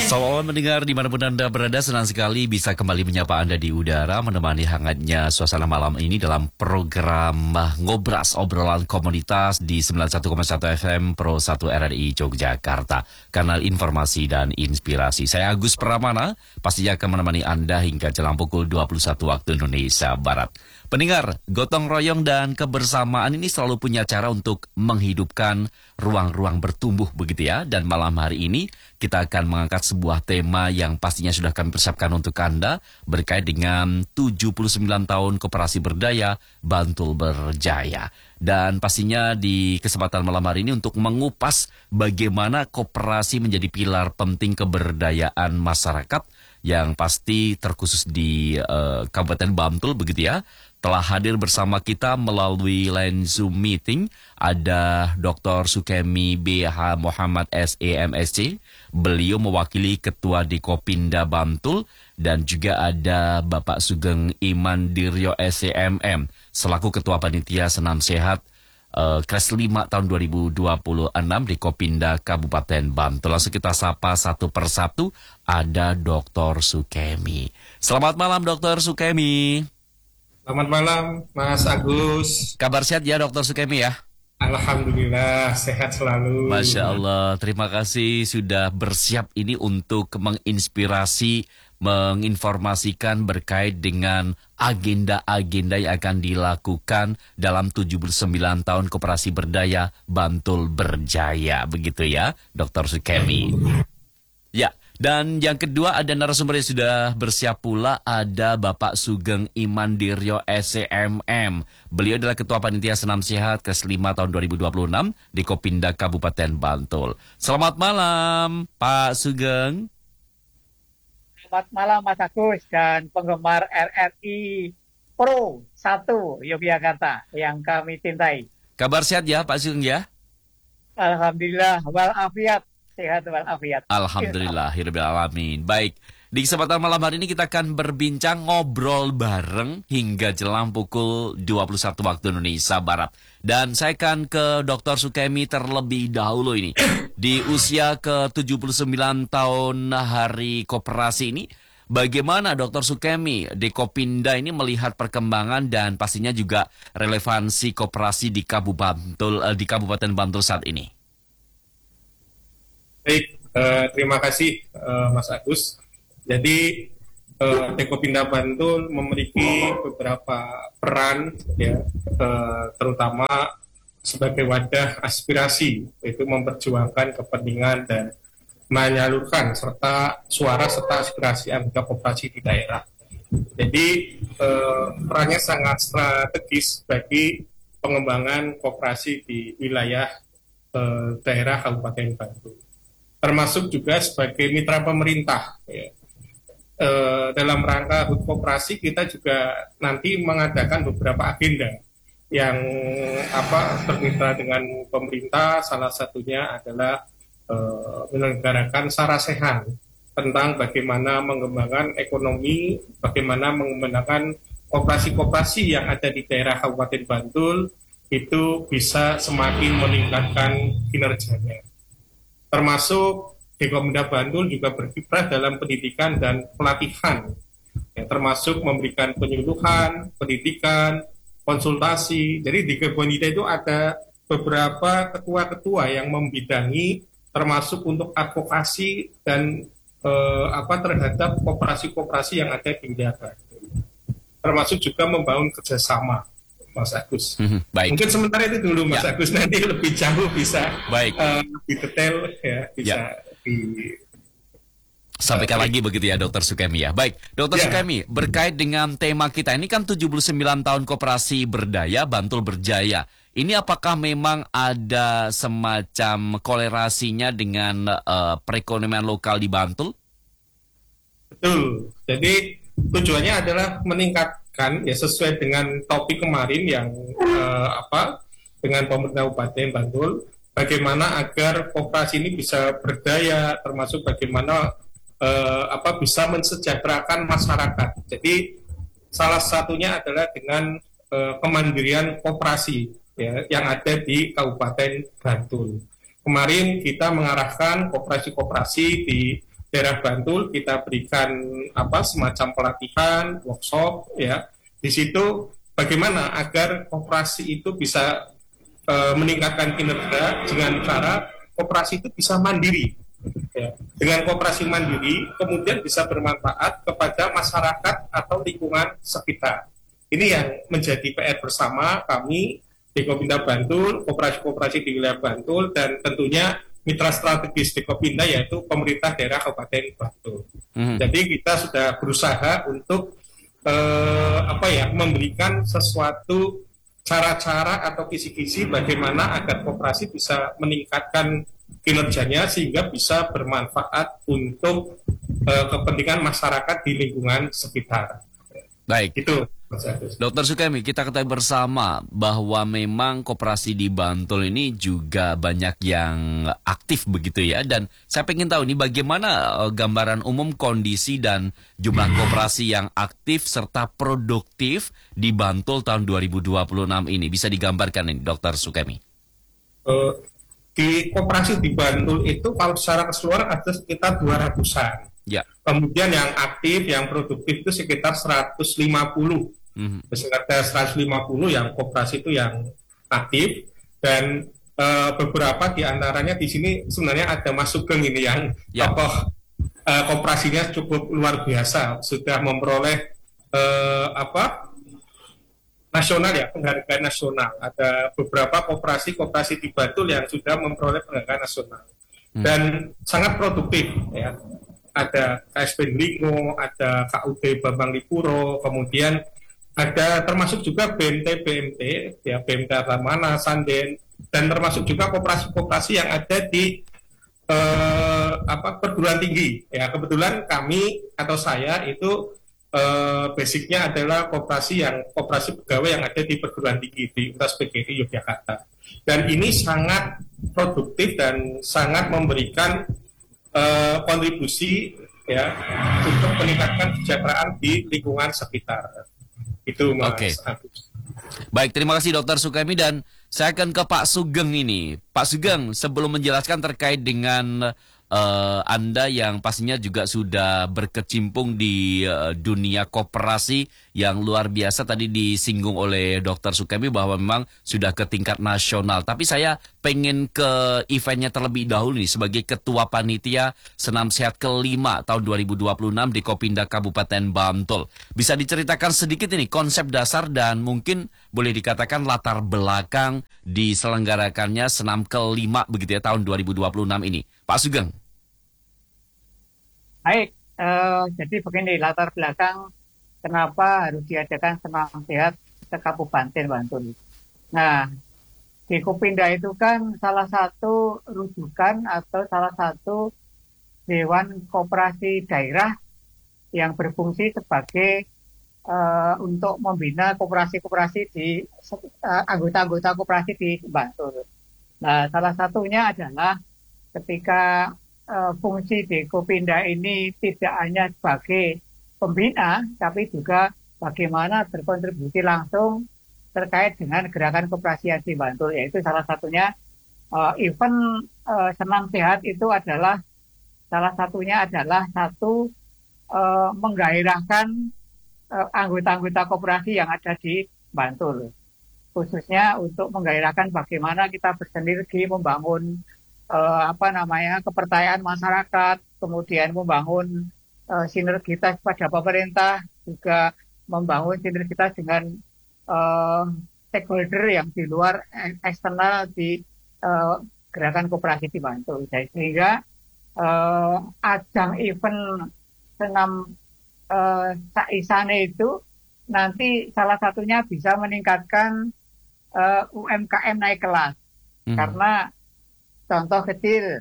Selamat malam mendengar dimanapun Anda berada, senang sekali bisa kembali menyapa Anda di udara, menemani hangatnya suasana malam ini dalam program Ngobras, obrolan komunitas di 91,1 FM Pro 1 RRI Yogyakarta, kanal informasi dan inspirasi. Saya Agus Pramana, pastinya akan menemani Anda hingga jelang pukul 21 waktu Indonesia Barat. Pendengar, gotong royong dan kebersamaan ini selalu punya cara untuk menghidupkan ruang-ruang bertumbuh begitu ya. Dan malam hari ini kita akan mengangkat sebuah tema yang pastinya sudah kami persiapkan untuk Anda berkait dengan 79 tahun Koperasi Berdaya Bantul Berjaya. Dan pastinya di kesempatan malam hari ini untuk mengupas bagaimana koperasi menjadi pilar penting keberdayaan masyarakat yang pasti terkhusus di Kabupaten Bantul begitu ya. Telah hadir bersama kita melalui line Zoom meeting ada Dr. Sukemi BH Muhammad SEMSC. Beliau mewakili Ketua Dikopinda Bantul dan juga ada Bapak Sugeng Iman Diryo SEMM selaku Ketua Panitia Senam Sehat Kres 5 tahun 2026 di Kopinda Kabupaten Bantul. Langsung kita sapa satu persatu. Ada Dr. Sukemi. Selamat malam Dr. Sukemi. Selamat malam, Mas Agus. Kabar sehat ya, Dr. Sukemi ya? Alhamdulillah, sehat selalu. Masya Allah, terima kasih sudah bersiap ini untuk menginspirasi, menginformasikan berkait dengan agenda-agenda yang akan dilakukan dalam 79 tahun Koperasi Berdaya Bantul Berjaya. Begitu ya, Dr. Sukemi. Ya. Dan yang kedua ada narasumber yang sudah bersiap pula, ada Bapak Sugeng Iman Diryo SEMM. Beliau adalah Ketua Panitia Senam Sehat Kres 5 tahun 2026 di Kopinda Kabupaten Bantul. Selamat malam Pak Sugeng. Selamat malam Mas Agus dan penggemar RRI Pro 1 Yogyakarta yang kami cintai. Kabar sehat ya Pak Sugeng ya? Alhamdulillah walafiat. Sehat walafiat. Alhamdulillah, hirbil alamin. Baik, di kesempatan malam hari ini kita akan berbincang ngobrol bareng hingga jelang pukul 21 waktu Indonesia Barat. Dan saya akan ke Dr. Sukemi terlebih dahulu ini. Di usia ke-79 tahun Hari Koperasi ini, bagaimana Dr. Sukemi di Kopinda ini melihat perkembangan dan pastinya juga relevansi koperasi di Kabupaten Bantul saat ini? Baik, terima kasih Mas Agus. Jadi Dekopinda Bantul memiliki beberapa peran ya, terutama sebagai wadah aspirasi, yaitu memperjuangkan kepentingan dan menyalurkan serta suara serta aspirasi anggota koperasi di daerah. Jadi perannya sangat strategis bagi pengembangan koperasi di wilayah daerah Kabupaten Bantul. Termasuk juga sebagai mitra pemerintah. Ya. Dalam rangka HUT Koperasi kita juga nanti mengadakan beberapa agenda yang bermitra dengan pemerintah. Salah satunya adalah menyelenggarakan sarasehan tentang bagaimana mengembangkan ekonomi, bagaimana mengembangkan koperasi-koperasi yang ada di daerah Kabupaten Bantul itu bisa semakin meningkatkan kinerjanya. Termasuk Dekopinda Bantul juga berkiprah dalam pendidikan dan pelatihan, ya, termasuk memberikan penyuluhan, pendidikan, konsultasi. Jadi di Dekopinda itu ada beberapa ketua-ketua yang membidangi, termasuk untuk advokasi dan terhadap koperasi-koperasi yang ada di wilayah Bantul. Termasuk juga membangun kerjasama. Mas Agus. Baik. Mungkin sementara itu dulu Mas Agus, nanti lebih jauh bisa lebih detail ya, bisa sampaikan lagi begitu ya Dr. Sukemi ya. Baik, Dr. Sukemi, berkait dengan tema kita ini kan 79 tahun Koperasi Berdaya Bantul Berjaya. Ini apakah memang ada semacam kolerasinya dengan perekonomian lokal di Bantul? Betul. Jadi tujuannya adalah meningkatkan ya sesuai dengan topik kemarin yang dengan pemerintah Kabupaten Bantul, bagaimana agar koperasi ini bisa berdaya, termasuk bagaimana bisa mensejahterakan masyarakat. Jadi salah satunya adalah dengan kemandirian koperasi ya, yang ada di Kabupaten Bantul. Kemarin kita mengarahkan koperasi-koperasi di daerah Bantul kita berikan semacam pelatihan, workshop ya. Di situ bagaimana agar koperasi itu bisa meningkatkan kinerja dengan cara koperasi itu bisa mandiri. Ya. Dengan koperasi mandiri, kemudian bisa bermanfaat kepada masyarakat atau lingkungan sekitar. Ini yang menjadi PR bersama kami di Kopinda Bantul, koperasi-koperasi di wilayah Bantul, dan tentunya mitra strategis di Kopinda yaitu pemerintah daerah Kabupaten Bantul. Jadi kita sudah berusaha untuk memberikan sesuatu cara-cara atau kisi-kisi bagaimana agar koperasi bisa meningkatkan kinerjanya sehingga bisa bermanfaat untuk kepentingan masyarakat di lingkungan sekitar. Baik. Itu. Dr. Sukemi, kita ketahui bersama bahwa memang koperasi di Bantul ini juga banyak yang aktif begitu ya. Dan saya ingin tahu nih bagaimana gambaran umum kondisi dan jumlah koperasi yang aktif serta produktif di Bantul tahun 2026 ini. Bisa digambarkan ini, Dr. Sukemi? Di koperasi di Bantul itu kalau secara keseluruhan ada sekitar 200-an. Ya. Kemudian yang aktif, yang produktif itu sekitar 150. Sekitar 150 yang koperasi itu yang aktif, dan beberapa di antaranya di sini sebenarnya ada Mas Sugeng ini yang tokoh koperasinya cukup luar biasa, sudah memperoleh nasional ya, penghargaan nasional. Ada beberapa koperasi di Bantul yang sudah memperoleh penghargaan nasional dan sangat produktif ya. Ada KSP Lingo, ada KUD Bambang Lipuro, kemudian ada termasuk juga BMT, ya BMT Ramana, Sanden, dan termasuk juga koperasi-koperasi yang ada di perguruan tinggi. Ya kebetulan kami atau saya itu basicnya adalah koperasi pegawai yang ada di perguruan tinggi di Universitas PGRI Yogyakarta. Dan ini sangat produktif dan sangat memberikan kontribusi ya untuk meningkatkan kesejahteraan di lingkungan sekitar. Itu Mas. Oke. Baik, terima kasih Dr. Sukemi, dan saya akan ke Pak Sugeng ini. Pak Sugeng, sebelum menjelaskan terkait dengan Anda yang pastinya juga sudah berkecimpung di dunia koperasi yang luar biasa, tadi disinggung oleh Dr. Sukemi bahwa memang sudah ke tingkat nasional. Tapi saya pengen ke eventnya terlebih dahulu nih sebagai Ketua Panitia Senam Sehat ke-5 tahun 2026 di Kopinda Kabupaten Bantul. Bisa diceritakan sedikit ini konsep dasar dan mungkin boleh dikatakan latar belakang diselenggarakannya Senam ke-5 begitu ya tahun 2026 ini. Pak Sugeng. Baik, jadi begini latar belakang kenapa harus diadakan senam sehat ke Kabupaten Bantul. Nah, di Kopinda itu kan salah satu rujukan atau salah satu dewan koperasi daerah yang berfungsi sebagai untuk membina koperasi-koperasi di anggota-anggota koperasi di Bantul. Nah, salah satunya adalah ketika fungsi di Kopinda ini tidak hanya sebagai pembina, tapi juga bagaimana berkontribusi langsung terkait dengan gerakan koperasi di Bantul, yaitu salah satunya event senam sehat itu adalah salah satunya adalah satu menggairahkan anggota-anggota koperasi yang ada di Bantul, khususnya untuk menggairahkan bagaimana kita bersinergi membangun kepercayaan masyarakat, kemudian membangun sinergitas pada pemerintah, juga membangun sinergitas dengan stakeholder yang di luar eksternal di gerakan koperasi di Bantul. Sehingga ajang event senam Saisane itu nanti salah satunya bisa meningkatkan UMKM naik kelas. Karena contoh kecil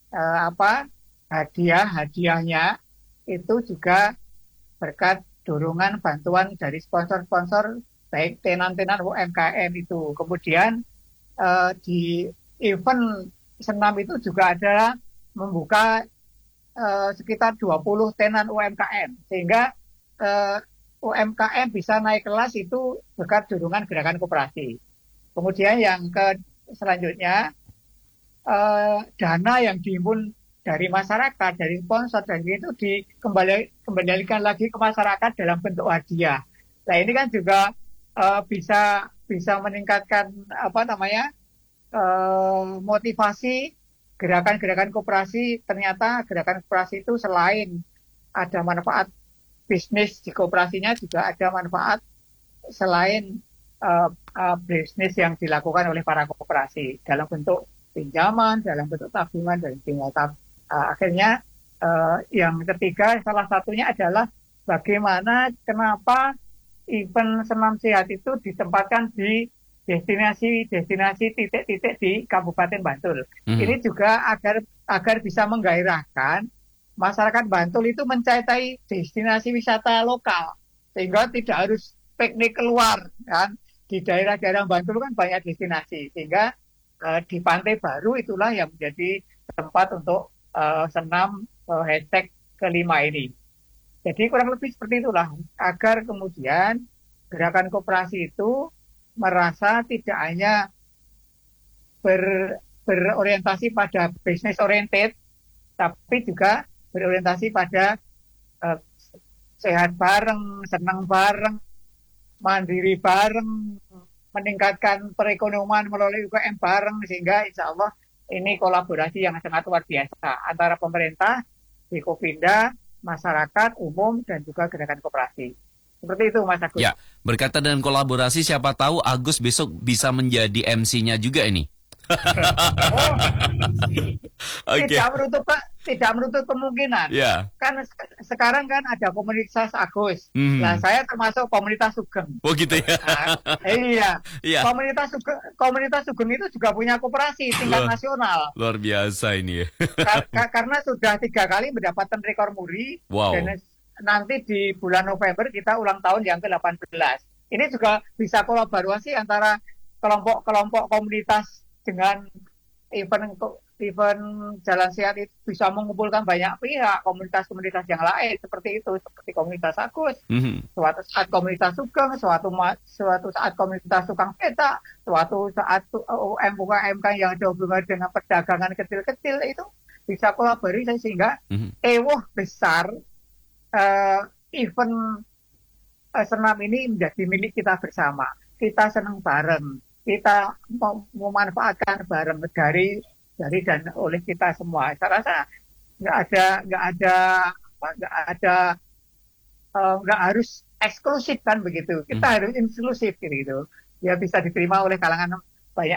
hadiahnya itu juga berkat dorongan bantuan dari sponsor-sponsor baik tenan-tenan UMKM itu. Kemudian di event senam itu juga ada membuka sekitar 20 tenan UMKM, sehingga UMKM bisa naik kelas itu berkat dorongan gerakan koperasi. Kemudian yang selanjutnya dana yang dihimpun dari masyarakat, dari sponsor, dan itu dikembalikan lagi ke masyarakat dalam bentuk hadiah. Nah ini kan juga bisa meningkatkan motivasi gerakan-gerakan koperasi. Ternyata gerakan koperasi itu selain ada manfaat bisnis di koperasinya, juga ada manfaat selain bisnis yang dilakukan oleh para koperasi dalam bentuk pinjaman, dalam bentuk tabungan, dan sebagainya. Akhirnya yang ketiga, salah satunya adalah bagaimana kenapa event senam sehat itu ditempatkan di destinasi titik-titik di Kabupaten Bantul. Ini juga agar bisa menggairahkan masyarakat Bantul itu mencapai destinasi wisata lokal, sehingga tidak harus piknik keluar kan. Di daerah-daerah Bantul kan banyak destinasi, sehingga di Pantai Baru itulah yang menjadi tempat untuk senam hashtag kelima ini. Jadi kurang lebih seperti itulah, agar kemudian gerakan koperasi itu merasa tidak hanya berorientasi pada business oriented, tapi juga berorientasi pada sehat bareng, senang bareng, mandiri bareng, meningkatkan perekonomian melalui UKM bareng, sehingga insya Allah ini kolaborasi yang sangat luar biasa antara pemerintah, Bikopinda, masyarakat umum, dan juga gerakan koperasi. Seperti itu, Mas Agus. Ya, berkaitan dengan kolaborasi, siapa tahu Agus besok bisa menjadi MC-nya juga ini. Okay. Tidak menutup kemungkinan. Yeah. Kan sekarang kan ada komunitas Agus. Nah, saya termasuk komunitas Sugeng. Oh gitu ya. Iya. Yeah. Komunitas Sugeng itu juga punya koperasi tingkat nasional. Luar biasa ini. Karena sudah 3 kali mendapatkan rekor muri. Wow. Dan nanti di bulan November kita ulang tahun yang ke-18. Ini juga bisa kolaborasi antara kelompok-kelompok komunitas dengan event Jalan Sehat itu, bisa mengumpulkan banyak pihak, komunitas-komunitas yang lain seperti itu, seperti komunitas Agus, suatu saat komunitas Sugeng, suatu saat komunitas tukang peta, suatu saat UMKM yang ada hubungan dengan perdagangan kecil-kecil, itu bisa kolaborasi sehingga besar event senam ini menjadi milik kita bersama. Kita senang bareng, kita memanfaatkan bareng dari dan oleh kita semua. Saya rasa nggak harus eksklusif kan begitu. Kita harus inklusif gitu. Ya bisa diterima oleh kalangan